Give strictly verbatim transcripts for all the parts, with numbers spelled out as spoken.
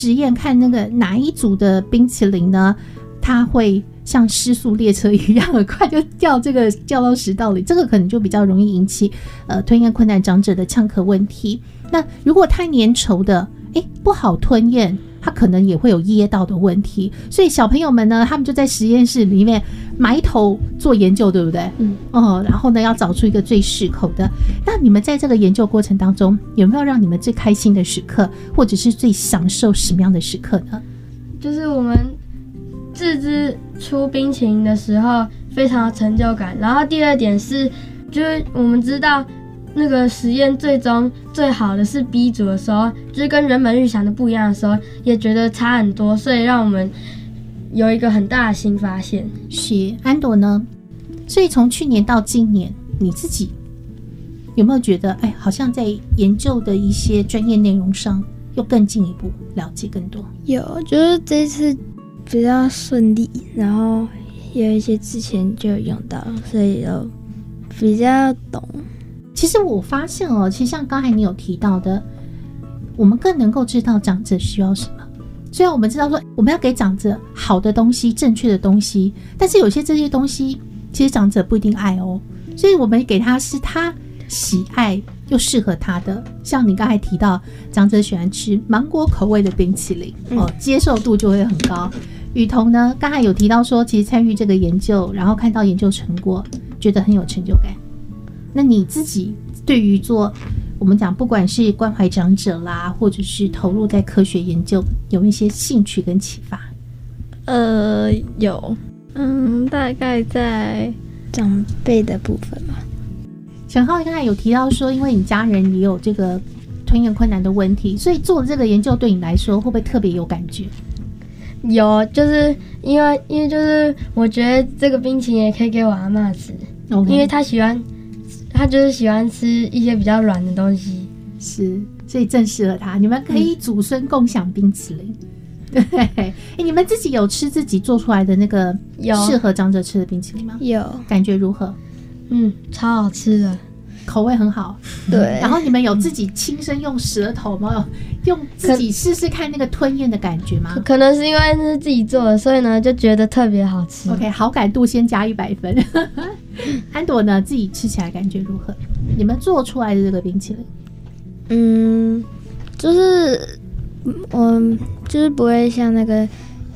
实验看那个哪一组的冰淇淋呢，它会像失速列车一样很快就掉这个掉到食道里，这个可能就比较容易引起呃吞咽困难长者的呛咳问题。那如果太粘稠的，哎，不好吞咽，它可能也会有噎到的问题。所以小朋友们呢，他们就在实验室里面埋头做研究，对不对？嗯，哦，然后呢，要找出一个最适口的。那你们在这个研究过程当中，有没有让你们最开心的时刻，或者是最享受什么样的时刻呢？ 就是我们制制出冰淇淋的时候非常有成就感，然后第二点是就是我们知道那个实验最终最好的是 B 组的时候，就是跟原本预想的不一样的时候，也觉得差很多，所以让我们有一个很大的新发现。 是安朵呢？所以从去年到今年，你自己有没有觉得，哎，好像在研究的一些专业内容上又更进一步了解更多？ 有，就是这次比较顺利，然后有一些之前就有用到，所以有比较懂。 其实我发现哦，其实像刚才你有提到的，我们更能够知道长者需要什么。虽然我们知道说我们要给长者好的东西、正确的东西，但是有些这些东西其实长者不一定爱哦，所以我们给他是他喜爱又适合他的。像你刚才提到，长者喜欢吃芒果口味的冰淇淋，哦，接受度就会很高。雨桐呢，刚才有提到说，其实参与这个研究，然后看到研究成果，觉得很有成就感。那你自己对于做我们讲不管是关怀长者啦，或者是投入在科学研究，有一些兴趣跟启发？ 呃，有，嗯，大概在长辈的部分吧。 陈浩刚才有提到说，因为你家人也有这个吞咽困难的问题，所以做这个研究对你来说会不会特别有感觉？ 有，就是因为因为就是我觉得这个冰淇淋也可以给我阿嬷吃， okay. 因为她喜欢。他就是喜欢吃一些比较软的东西， 是，所以正适合他。你们可以祖孙共享冰淇淋，嗯、对。哎，你们自己有吃自己做出来的那个适合长者吃的冰淇淋吗？ 有， 感觉如何？ 嗯，超好吃的， 口味很好。 对。 然后你们有自己亲身用舌头吗？用自己试试看那个吞咽的感觉吗？ 可能是因为是自己做的，所以呢就觉得特别好吃。 OK， 好感度先加一百分。安朵呢，自己吃起来感觉如何？你们做出来的这个冰淇淋， 嗯，就是我就是不会像那个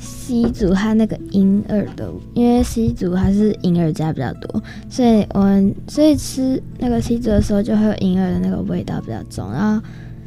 C 组和那个银耳的，因为 C 组还是银耳加比较多，所以我们所以吃那个 C 组的时候就会有银耳的那个味道比较重，然后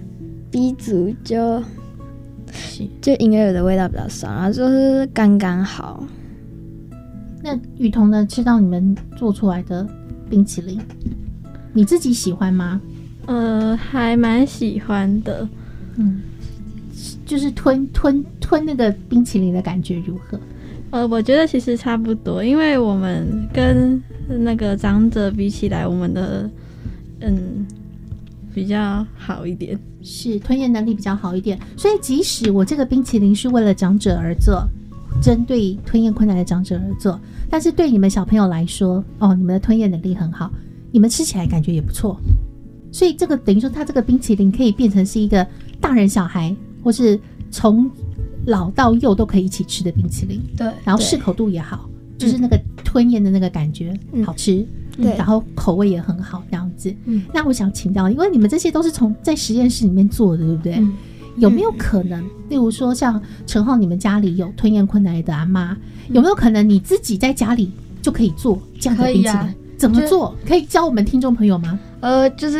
B 组就就银耳的味道比较少，然后就是刚刚好。 那雨桐呢？吃到你们做出来的冰淇淋，你自己喜欢吗？ 呃，还蛮喜欢的。 嗯，就是吞吞吞那个冰淇淋的感觉如何？ 呃，我觉得其实差不多，因为我们跟那个长者比起来，我们的嗯比较好一点， 是吞咽能力比较好一点。所以即使我这个冰淇淋是为了长者而做，针对吞咽困难的长者而做，但是对你们小朋友来说，哦，你们的吞咽能力很好，你们吃起来感觉也不错。所以这个等于说，它这个冰淇淋可以变成是一个大人小孩，或是从老到幼都可以一起吃的冰淇淋。 对， 然后适口度也好，就是那个吞咽的那个感觉、嗯、好吃。对，然后口味也很好，这样子。嗯，那我想请教，因为你们这些都是从在实验室里面做的，对不对？嗯，有没有可能，例如说像陈浩，你们家里有吞咽困难的阿妈，有没有可能你自己在家里就可以做这样的冰淇淋？啊、怎么做？可以教我们听众朋友吗？ 呃，就是，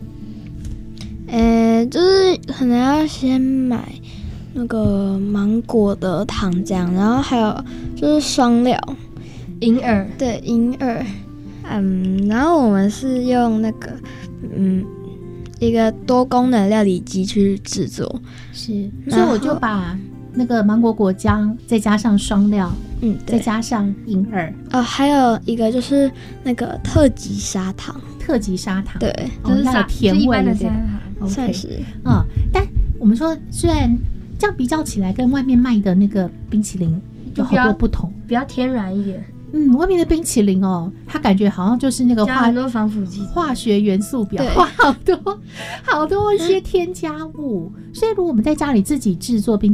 呃，就是可能要先买那个芒果的糖浆，然后还有就是双料银耳， 对，银耳。嗯，然后我们是用那个嗯一个多功能料理机去制作， 是，所以我就把那个芒果果浆再加上双料，嗯，再加上银耳， 哦，还有一个就是那个特级砂糖， 特级砂糖， 对， 就是它的甜味的砂糖，算是， 嗯，但我们说虽然这样比较起来跟外面卖的那个冰淇淋有好多不同， 比较天然一点。 嗯，外面的冰淇淋哦，它感觉好像就是那个化加很多防腐剂， 化学元素表，哇，好多好多一些添加物。所以如果我们在家里自己制作冰